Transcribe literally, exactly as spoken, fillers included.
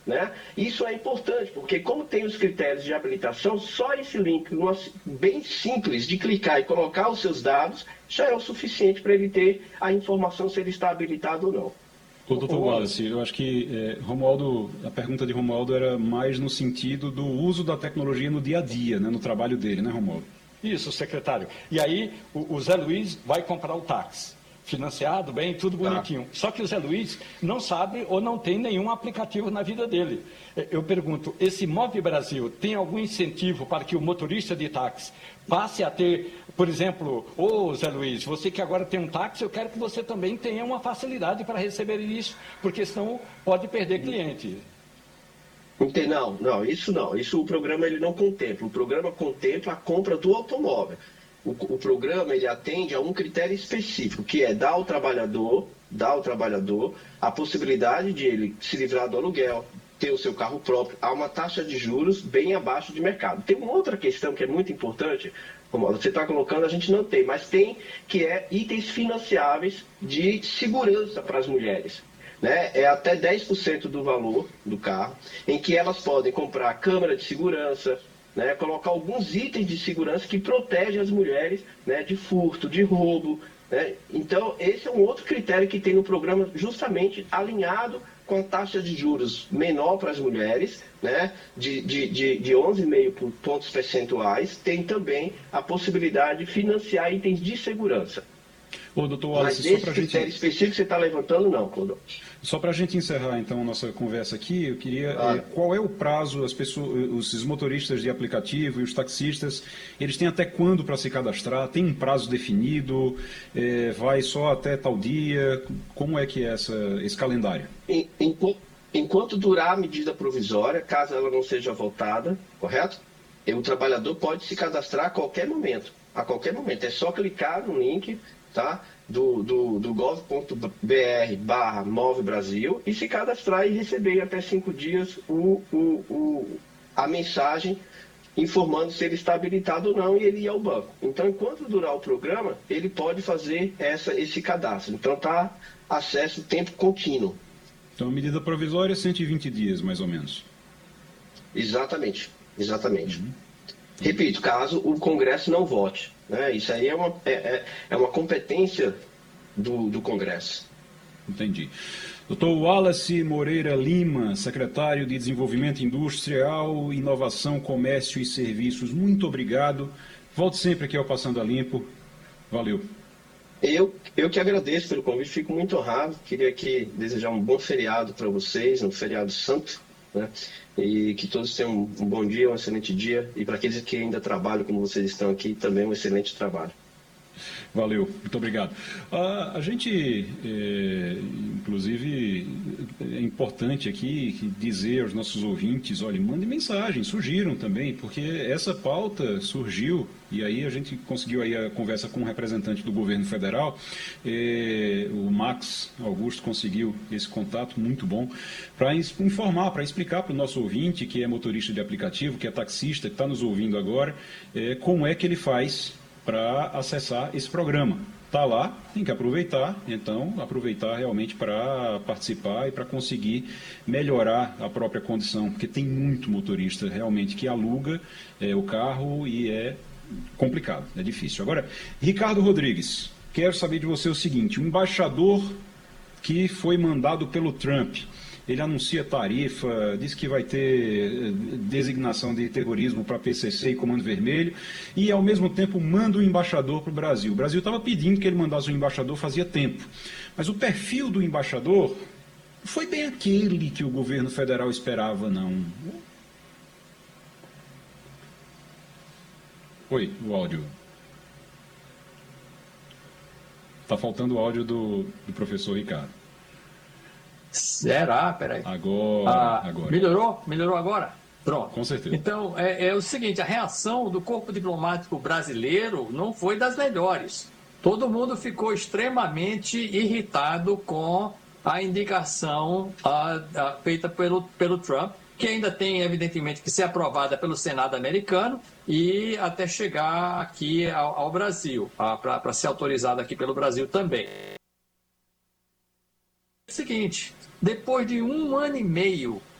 né? Isso é importante, porque como tem os critérios de habilitação, só esse link bem simples de clicar e colocar os seus dados já é o suficiente para ele ter a informação se ele está habilitado ou não. O doutor Wallace, eu acho que é, Romualdo, a pergunta de Romualdo era mais no sentido do uso da tecnologia no dia a dia, né, no trabalho dele, né, Romualdo? Isso, secretário. E aí o, o Zé Luiz vai comprar o táxi, financiado, bem, tudo bonitinho. Ah. Só que o Zé Luiz não sabe ou não tem nenhum aplicativo na vida dele. Eu pergunto, esse Move Brasil tem algum incentivo para que o motorista de táxi passe a ter, por exemplo, ô oh, Zé Luiz, você que agora tem um táxi, eu quero que você também tenha uma facilidade para receber isso, porque senão pode perder cliente. Não, não, isso não. Isso o programa ele não contempla. O programa contempla a compra do automóvel. O, o programa ele atende a um critério específico, que é dar ao trabalhador, dar ao trabalhador a possibilidade de ele se livrar do aluguel, ter o seu carro próprio, a uma taxa de juros bem abaixo de mercado. Tem uma outra questão que é muito importante, como você está colocando, a gente não tem, mas tem, que é itens financiáveis de segurança para as mulheres. Né, é até dez por cento do valor do carro, em que elas podem comprar câmera de segurança, né, colocar alguns itens de segurança que protegem as mulheres, né, de furto, de roubo. Né? Então, esse é um outro critério que tem no programa, justamente alinhado com a taxa de juros menor para as mulheres, né, de, de, de, de onze vírgula cinco pontos percentuais, tem também a possibilidade de financiar itens de segurança. Ô, doutor Wallace, Mas esse critério gente... específico que você está levantando, não, Clodô. Só para a gente encerrar, então, a nossa conversa aqui, eu queria... Ah. Eh, qual é o prazo, as pessoas, os motoristas de aplicativo e os taxistas, eles têm até quando para se cadastrar? Tem um prazo definido? Eh, vai só até tal dia? Como é que é essa, esse calendário? Em, enquanto, enquanto durar a medida provisória, caso ela não seja votada, correto? O trabalhador pode se cadastrar a qualquer momento. A qualquer momento. É só clicar no link... Tá? do, do, do gov.br barra Move Brasil e se cadastrar e receber em até cinco dias o, o, o, a mensagem informando se ele está habilitado ou não e ele ir ao banco. Então, enquanto durar o programa, ele pode fazer essa, esse cadastro. Então, está acesso tempo contínuo. Então, a medida provisória é cento e vinte dias, mais ou menos. Exatamente, exatamente. Uhum. Repito, caso o Congresso não vote. Né? Isso aí é uma, é, é uma competência do, do Congresso. Entendi. doutor Wallace Moreira Lima, secretário de Desenvolvimento Industrial, Inovação, Comércio e Serviços, muito obrigado. Volte sempre aqui ao Passando a Limpo. Valeu. Eu, eu que agradeço pelo convite, fico muito honrado. Queria aqui desejar um bom feriado para vocês, um feriado santo, né? E que todos tenham um bom dia, um excelente dia. E para aqueles que ainda trabalham, como vocês estão aqui, também um excelente trabalho. Valeu, muito obrigado. A, a gente, é, inclusive, é importante aqui dizer aos nossos ouvintes, olha, mandem mensagem, surgiram também, porque essa pauta surgiu, e aí a gente conseguiu aí a conversa com um representante do governo federal, é, o Max Augusto conseguiu esse contato muito bom, para informar, para explicar para o nosso ouvinte, que é motorista de aplicativo, que é taxista, que está nos ouvindo agora, é, como é que ele faz para acessar esse programa. Está lá, tem que aproveitar, então aproveitar realmente para participar e para conseguir melhorar a própria condição, porque tem muito motorista realmente que aluga é, o carro e é complicado, é difícil. Agora, Ricardo Rodrigues, quero saber de você o seguinte, o embaixador que foi mandado pelo Trump, ele anuncia tarifa, diz que vai ter designação de terrorismo para P C C e Comando Vermelho, e ao mesmo tempo manda o embaixador para o Brasil. O Brasil estava pedindo que ele mandasse o embaixador fazia tempo, mas o perfil do embaixador não foi bem aquele que o governo federal esperava, não. Oi, o áudio. Está faltando o áudio do, do professor Ricardo. Será? Peraí. Agora, ah, agora. Melhorou? Melhorou agora? Pronto. Com certeza. Então, é, é o seguinte, a reação do corpo diplomático brasileiro não foi das melhores. Todo mundo ficou extremamente irritado com a indicação a, a, feita pelo, pelo Trump, que ainda tem, evidentemente, que ser aprovada pelo Senado americano e até chegar aqui ao, ao Brasil, para ser autorizada aqui pelo Brasil também. É o seguinte, depois de um ano e meio